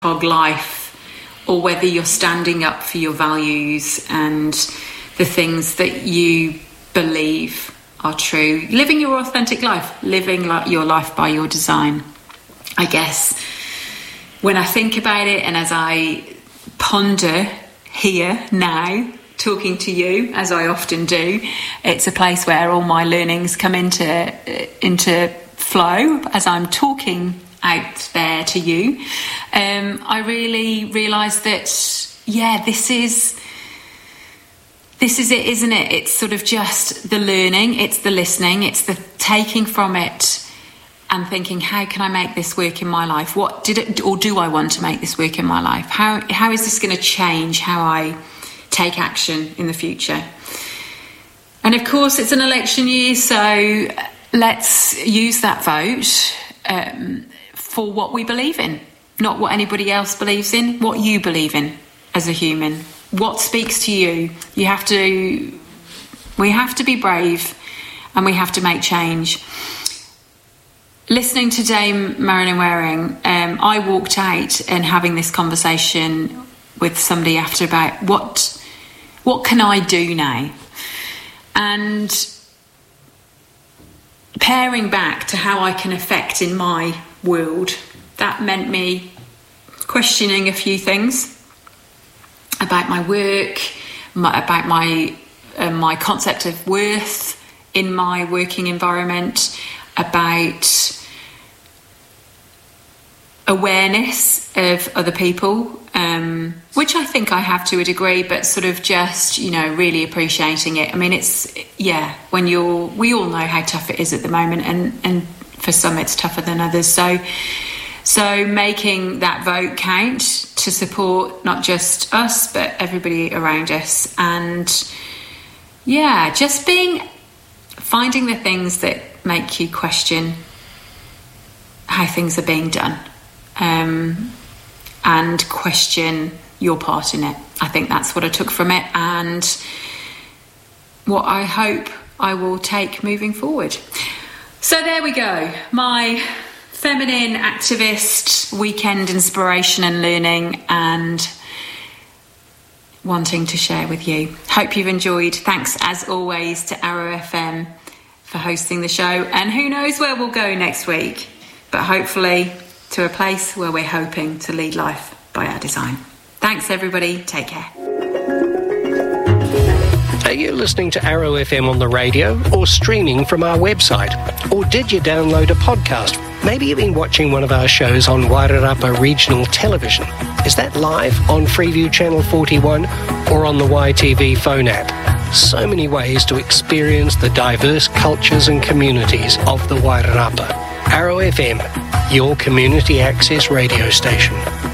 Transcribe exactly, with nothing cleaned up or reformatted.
hog life, or whether you're standing up for your values and the things that you believe are true, living your authentic life, living like your life by your design. I guess when I think about it, and as I ponder here now, talking to you as I often do, it's a place where all my learnings come into into flow as I'm talking out there to you. Um, I really realise that, yeah, this is this is it, isn't it? It's sort of just the learning, it's the listening, it's the taking from it and thinking, how can I make this work in my life? What did it, or do I want to make this work in my life? How how is this going to change how I take action in the future? And of course, it's an election year, so let's use that vote um, for what we believe in, not what anybody else believes in, what you believe in as a human. What speaks to you? You have to, we have to be brave, and we have to make change. Listening to Dame Marilyn Waring, um, I walked out and having this conversation with somebody after about what what can I do now? And pairing back to how I can affect in my world, that meant me questioning a few things about my work, my, about my uh, my concept of worth in my working environment, about awareness of other people, um, which I think I have to a degree, but sort of just, you know, really appreciating it. I mean, it's, yeah, when you're, we all know how tough it is at the moment, and, and for some it's tougher than others. So, so making that vote count to support not just us, but everybody around us. And yeah, just being, finding the things that make you question how things are being done. Um, and question your part in it. I think that's what I took from it, and what I hope I will take moving forward. So there we go, my feminine activist weekend inspiration and learning, and wanting to share with you. Hope you've enjoyed. Thanks as always to Arrow F M for hosting the show, and who knows where we'll go next week, but hopefully to a place where we're hoping to lead life by our design. Thanks everybody, take care. Are you listening to Arrow F M on the radio or streaming from our website? Or did you download a podcast? Maybe you've been watching one of our shows on Wairarapa Regional Television. Is that live on Freeview Channel forty-one or on the Y T V phone app? So many ways to experience the diverse cultures and communities of the Wairarapa. Arrow F M, your community access radio station.